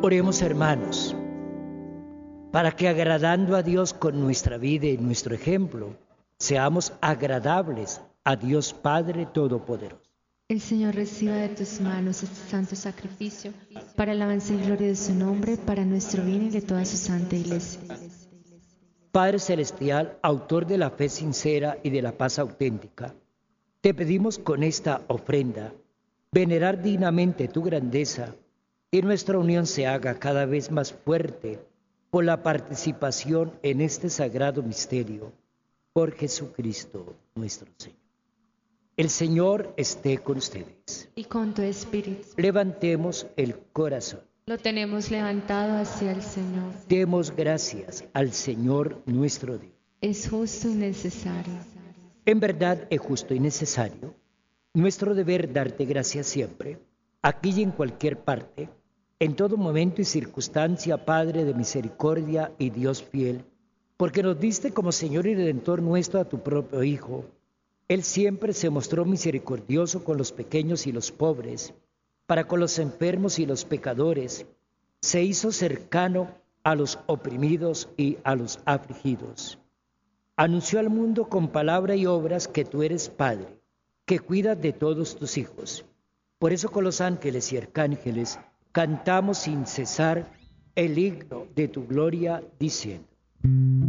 Oremos, hermanos, para que agradando a Dios con nuestra vida y nuestro ejemplo, seamos agradables a Dios Padre Todopoderoso. El Señor reciba de tus manos este santo sacrificio para el avance y gloria de su nombre, para nuestro bien y de toda su santa Iglesia. Padre Celestial, autor de la fe sincera y de la paz auténtica, te pedimos con esta ofrenda venerar dignamente tu grandeza y nuestra unión se haga cada vez más fuerte por la participación en este sagrado misterio, por Jesucristo nuestro Señor. El Señor esté con ustedes. Y con tu espíritu. Levantemos el corazón. Lo tenemos levantado hacia el Señor. Demos gracias al Señor nuestro Dios. Es justo y necesario. En verdad es justo y necesario, nuestro deber darte gracias siempre, aquí y en cualquier parte, en todo momento y circunstancia, Padre de misericordia y Dios fiel, porque nos diste como Señor y Redentor nuestro a tu propio Hijo. Él siempre se mostró misericordioso con los pequeños y los pobres, para con los enfermos y los pecadores. Se hizo cercano a los oprimidos y a los afligidos. Anunció al mundo con palabra y obras que tú eres Padre, que cuidas de todos tus hijos. Por eso con los ángeles y arcángeles cantamos sin cesar el himno de tu gloria, diciendo: